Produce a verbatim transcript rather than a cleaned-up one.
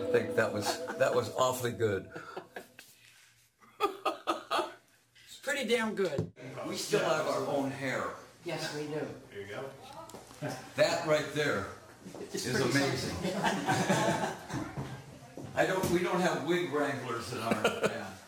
I think that was that was awfully good. It's pretty damn good. We still have our own hair. Yes, we do. There you go. That right there It's is pretty amazing. I don't. We don't have wig wranglers in our band.